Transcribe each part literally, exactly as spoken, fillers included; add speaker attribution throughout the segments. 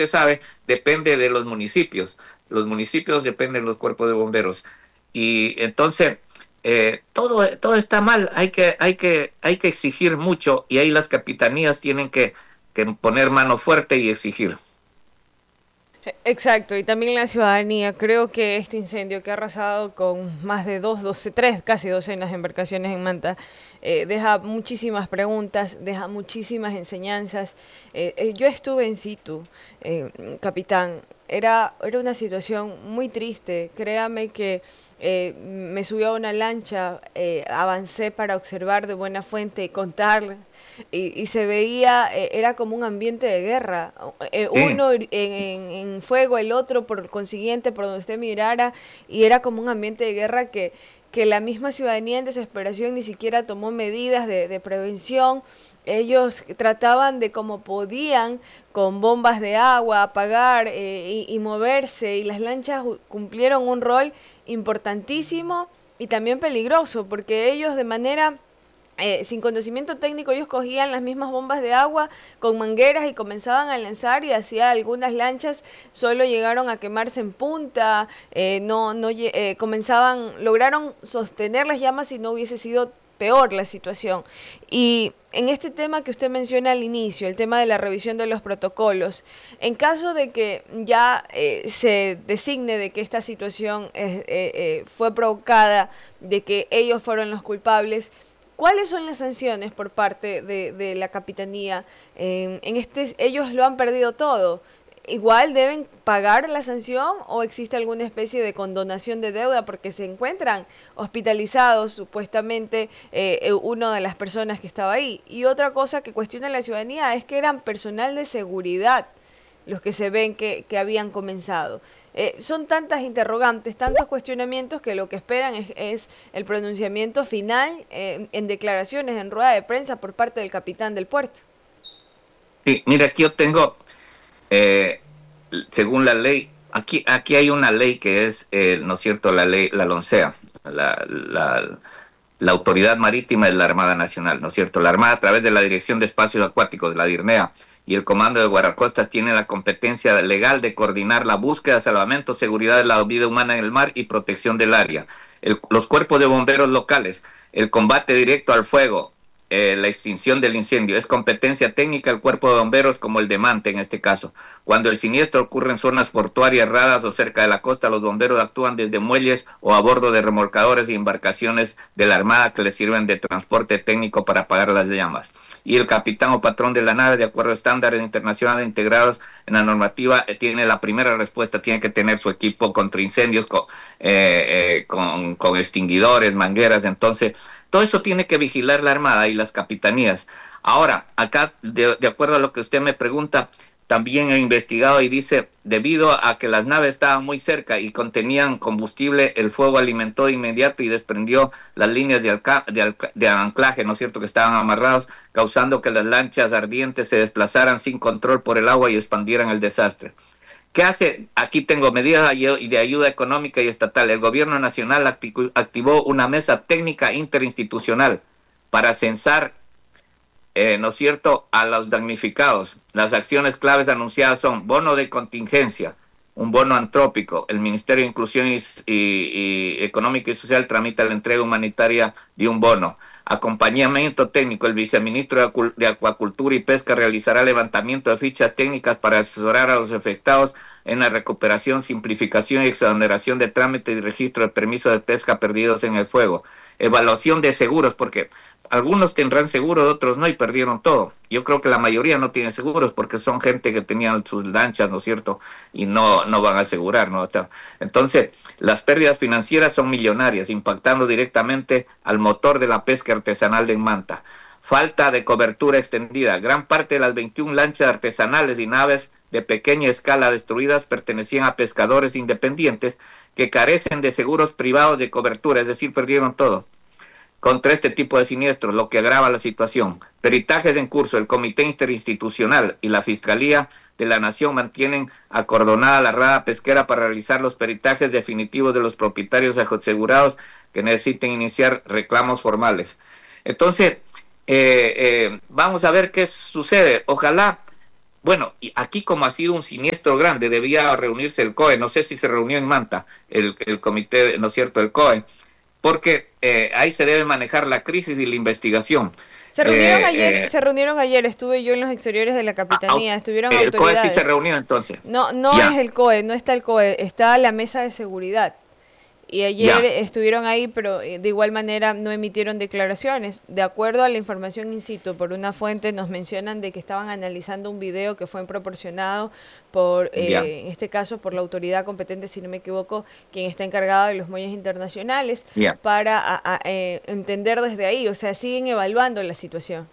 Speaker 1: usted sabe, depende de los municipios. Los municipios dependen de los cuerpos de bomberos. Y entonces, eh, todo, todo está mal. Hay que, hay, que, hay que exigir mucho y ahí las capitanías tienen que, que poner mano fuerte y exigir.
Speaker 2: Exacto, y también la ciudadanía. Creo que este incendio que ha arrasado con más de dos, doce, tres, casi docenas de embarcaciones en Manta, eh, deja muchísimas preguntas, deja muchísimas enseñanzas. Eh, eh, yo estuve en situ, eh, capitán. Era, era una situación muy triste. Créame que eh, me subí a una lancha, eh, avancé para observar de buena fuente y contar, y, y se veía, eh, era como un ambiente de guerra. Eh,
Speaker 1: Sí,
Speaker 2: uno en, en, en fuego, el otro por consiguiente, por donde usted mirara, y era como un ambiente de guerra que, que la misma ciudadanía en desesperación ni siquiera tomó medidas de, de prevención. Ellos trataban de como podían, con bombas de agua, apagar eh, y, y moverse, y las lanchas cumplieron un rol importantísimo y también peligroso, porque ellos de manera eh, sin conocimiento técnico, ellos cogían las mismas bombas de agua con mangueras y comenzaban a lanzar, y hacía algunas lanchas solo llegaron a quemarse en punta, eh, no, no eh, comenzaban, lograron sostener las llamas si no hubiese sido peor la situación. Y en este tema que usted menciona al inicio, el tema de la revisión de los protocolos, en caso de que ya eh, se designe de que esta situación eh, eh, fue provocada, de que ellos fueron los culpables, ¿cuáles son las sanciones por parte de, de la capitanía? Eh, en este, ellos lo han perdido todo. ¿Igual deben pagar la sanción o existe alguna especie de condonación de deuda porque se encuentran hospitalizados supuestamente eh, una de las personas que estaba ahí? Y otra cosa que cuestiona la ciudadanía es que eran personal de seguridad los que se ven que, que habían comenzado. Eh, son tantas interrogantes, tantos cuestionamientos, que lo que esperan es, es el pronunciamiento final eh, en declaraciones, en rueda de prensa por parte del capitán del puerto.
Speaker 1: sí, mira, aquí yo tengo, eh, según la ley, aquí, aquí hay una ley que es, eh, ¿no es cierto?, la ley, la LONCEA, la, la, la Autoridad Marítima de la Armada Nacional, ¿no es cierto? La Armada, a través de la Dirección de Espacios Acuáticos, la DIRNEA, y el Comando de Guardacostas tiene la competencia legal de coordinar la búsqueda, salvamento, seguridad de la vida humana en el mar y protección del área. El, los cuerpos de bomberos locales, el combate directo al fuego, eh, la extinción del incendio. Es competencia técnica el cuerpo de bomberos, como el de Mante en este caso. Cuando el siniestro ocurre en zonas portuarias erradas o cerca de la costa, los bomberos actúan desde muelles o a bordo de remolcadores y embarcaciones de la Armada que les sirven de transporte técnico para apagar las llamas. Y el capitán o patrón de la nave, de acuerdo a estándares internacionales integrados en la normativa, eh, tiene la primera respuesta, tiene que tener su equipo contra incendios con, eh, eh, con, con extinguidores, mangueras. Entonces, todo eso tiene que vigilar la Armada y las capitanías. Ahora, acá, de, de acuerdo a lo que usted me pregunta, también he investigado y dice, debido a que las naves estaban muy cerca y contenían combustible, el fuego alimentó de inmediato y desprendió las líneas de, alca de, alca de anclaje, ¿no es cierto?, que estaban amarrados, causando que las lanchas ardientes se desplazaran sin control por el agua y expandieran el desastre. ¿Qué hace? Aquí tengo medidas de ayuda económica y estatal. El gobierno nacional activó una mesa técnica interinstitucional para censar, eh, ¿no es cierto?, a los damnificados. Las acciones claves anunciadas son bono de contingencia, un bono antrópico. El Ministerio de Inclusión y, y, y Económica y Social tramita la entrega humanitaria de un bono. Acompañamiento técnico. El viceministro de Acuacultura y Pesca realizará levantamiento de fichas técnicas para asesorar a los afectados en la recuperación, simplificación y exoneración de trámites y registro de permisos de pesca perdidos en el fuego. Evaluación de seguros, porque algunos tendrán seguros, otros no, y perdieron todo. Yo creo que la mayoría no tiene seguros porque son gente que tenían sus lanchas, ¿no es cierto?, y no, no van a asegurar, ¿no? Entonces, las pérdidas financieras son millonarias, impactando directamente al motor de la pesca artesanal de Manta. Falta de cobertura extendida. Gran parte de las veintiuna lanchas artesanales y naves de pequeña escala destruidas pertenecían a pescadores independientes que carecen de seguros privados de cobertura, es decir, perdieron todo contra este tipo de siniestros, lo que agrava la situación. Peritajes en curso. El Comité Interinstitucional y la Fiscalía de la Nación mantienen acordonada la rada pesquera para realizar los peritajes definitivos de los propietarios asegurados que necesiten iniciar reclamos formales. Entonces, eh, eh, vamos a ver qué sucede. Ojalá bueno, y aquí como ha sido un siniestro grande, debía reunirse el C O E, no sé si se reunió en Manta, el, el comité, ¿no es cierto?, el C O E, porque eh, ahí se debe manejar la crisis y la investigación.
Speaker 2: Se reunieron
Speaker 1: Eh,
Speaker 2: ayer,
Speaker 1: eh,
Speaker 2: se reunieron ayer, estuve yo en los exteriores de la capitanía, estuvieron
Speaker 1: el C O E sí se
Speaker 2: autoridades.
Speaker 1: reunió entonces.
Speaker 2: No, no es
Speaker 1: Ya,
Speaker 2: el C O E, no está el C O E, está la mesa de seguridad. Y ayer
Speaker 1: ya,
Speaker 2: estuvieron ahí, pero de igual manera no emitieron declaraciones. De acuerdo a la información in situ, por una fuente nos mencionan de que estaban analizando un video que fue proporcionado por,
Speaker 1: ya,
Speaker 2: eh, en este caso, por la autoridad competente, si no me equivoco, quien está encargada de los muelles internacionales,
Speaker 1: ya,
Speaker 2: para a, a, eh, entender desde ahí. O sea, siguen evaluando la situación.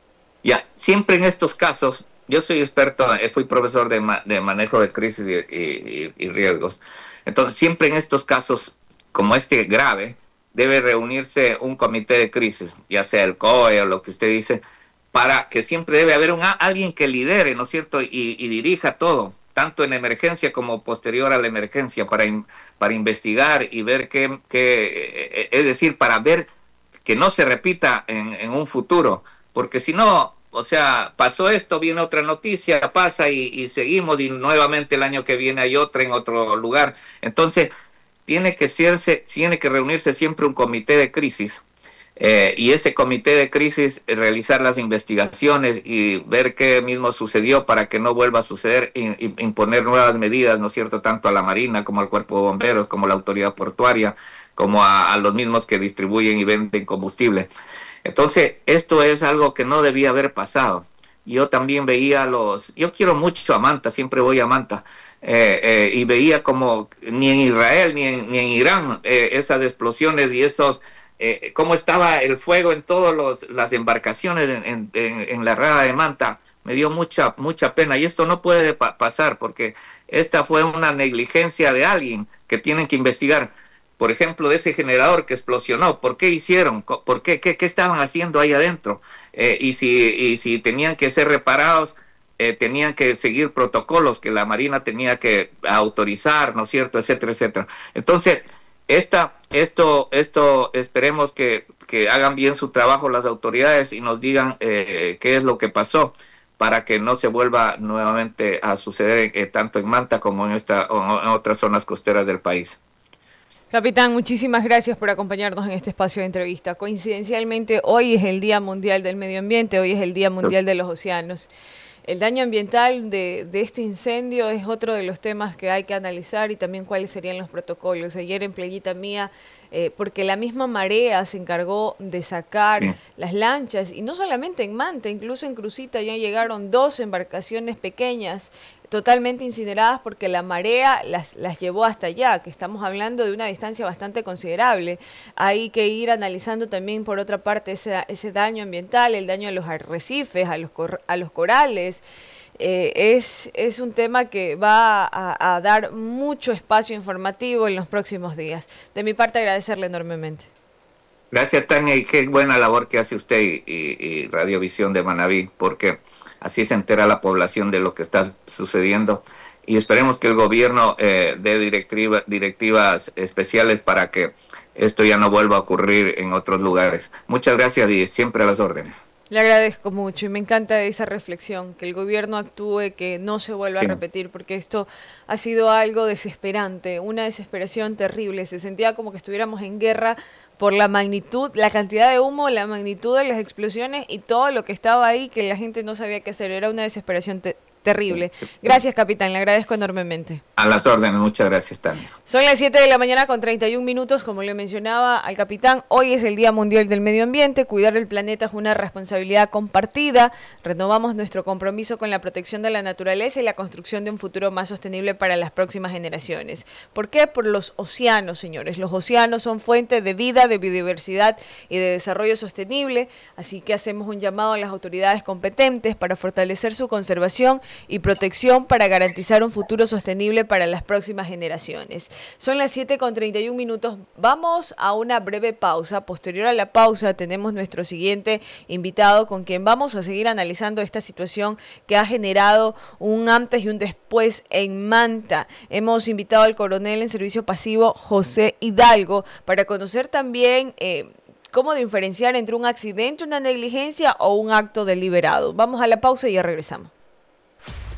Speaker 1: ya. Siempre en estos casos, yo soy experto, eh, fui profesor de, ma de manejo de crisis y, y, y riesgos. Entonces, siempre en estos casos, como este grave, debe reunirse un comité de crisis, ya sea el C O E o lo que usted dice, para que siempre debe haber un, alguien que lidere, ¿no es cierto?, y, y dirija todo, tanto en emergencia como posterior a la emergencia, para, in, para investigar y ver qué, qué, es decir, para ver que no se repita en, en un futuro, porque si no, o sea, pasó esto, viene otra noticia, pasa y, y seguimos y nuevamente el año que viene hay otra en otro lugar. Entonces, tiene que, serse, tiene que reunirse siempre un comité de crisis eh, y ese comité de crisis eh, realizar las investigaciones y ver qué mismo sucedió para que no vuelva a suceder y, y imponer nuevas medidas, ¿no es cierto?, tanto a la Marina como al Cuerpo de Bomberos, como a la autoridad portuaria, como a, a los mismos que distribuyen y venden combustible. Entonces, esto es algo que no debía haber pasado. Yo también veía los... Yo quiero mucho a Manta, siempre voy a Manta. Eh, eh, y veía como ni en Israel ni en, ni en Irán eh, esas explosiones y esos... Eh, cómo estaba el fuego en todas las embarcaciones en, en, en la rada de Manta. Me dio mucha, mucha pena. Y esto no puede pa pasar porque esta fue una negligencia de alguien que tienen que investigar. Por ejemplo, de ese generador que explosionó, ¿por qué hicieron? ¿Por qué? ¿Qué, qué estaban haciendo ahí adentro? Eh, y, si, y si tenían que ser reparados, eh, tenían que seguir protocolos que la Marina tenía que autorizar, ¿no es cierto?, etcétera, etcétera. Entonces, esta, esto, esto esperemos que, que hagan bien su trabajo las autoridades y nos digan eh, qué es lo que pasó para que no se vuelva nuevamente a suceder eh, tanto en Manta como en, esta, o en otras zonas costeras del país.
Speaker 2: Capitán, muchísimas gracias por acompañarnos en este espacio de entrevista. Coincidencialmente, hoy es el Día Mundial del Medio Ambiente, hoy es el Día Mundial de los Océanos. El daño ambiental de, de este incendio es otro de los temas que hay que analizar y también cuáles serían los protocolos. Ayer en Playita Mía, eh, porque la misma marea se encargó de sacar
Speaker 1: Sí.
Speaker 2: las lanchas, y no solamente en Manta, incluso en Crucita ya llegaron dos embarcaciones pequeñas totalmente incineradas porque la marea las, las llevó hasta allá, que estamos hablando de una distancia bastante considerable. Hay que ir analizando también, por otra parte, ese, ese daño ambiental, el daño a los arrecifes, a los, cor, a los corales. Eh, es, es un tema que va a, a dar mucho espacio informativo en los próximos días. De mi parte, agradecerle enormemente.
Speaker 1: Gracias, Tania, y qué buena labor que hace usted y, y, y Radiovisión de Manabí, porque así se entera la población de lo que está sucediendo. Y esperemos que el gobierno eh, dé directiva, directivas especiales para que esto ya no vuelva a ocurrir en otros lugares. Muchas gracias y siempre a las órdenes.
Speaker 2: Le agradezco mucho y me encanta esa reflexión, que el gobierno actúe, que no se vuelva a repetir, porque esto ha sido algo desesperante, una desesperación terrible. Se sentía como que estuviéramos en guerra por la magnitud, la cantidad de humo, la magnitud de las explosiones y todo lo que estaba ahí, que la gente no sabía qué hacer. Era una desesperación te terrible. Gracias, capitán, le agradezco enormemente.
Speaker 1: A las órdenes, muchas gracias, Tania.
Speaker 2: Son las siete de la mañana con treinta y un minutos, como le mencionaba al capitán, hoy es el Día Mundial del Medio Ambiente, cuidar el planeta es una responsabilidad compartida, renovamos nuestro compromiso con la protección de la naturaleza y la construcción de un futuro más sostenible para las próximas generaciones. ¿Por qué? Por los océanos, señores. Los océanos son fuente de vida, de biodiversidad y de desarrollo sostenible, así que hacemos un llamado a las autoridades competentes para fortalecer su conservación y protección para garantizar un futuro sostenible para las próximas generaciones. Son las siete con treinta y un minutos. Vamos a una breve pausa. Posterior a la pausa tenemos nuestro siguiente invitado con quien vamos a seguir analizando esta situación que ha generado un antes y un después en Manta. Hemos invitado al coronel en servicio pasivo José Hidalgo para conocer también eh, cómo diferenciar entre un accidente, una negligencia o un acto deliberado. Vamos a la pausa y ya regresamos.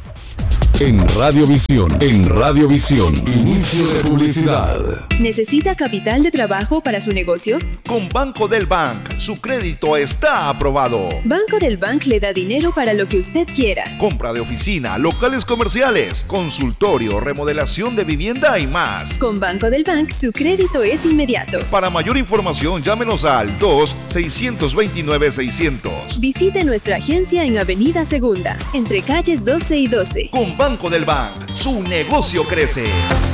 Speaker 3: En Radiovisión, en Radiovisión, inicio de publicidad.
Speaker 4: ¿Necesita capital de trabajo para su negocio?
Speaker 5: Con Banco del Bank, su crédito está aprobado.
Speaker 4: Banco del Bank le da dinero para lo que usted quiera.
Speaker 5: Compra de oficina, locales comerciales, consultorio, remodelación de vivienda y más.
Speaker 4: Con Banco del Bank, su crédito es inmediato.
Speaker 5: Para mayor información, llámenos al dos seis dos nueve seiscientos.
Speaker 4: Visite nuestra agencia en Avenida Segunda, entre calles doce y doce.
Speaker 5: Con Banco del Bank, su negocio crece.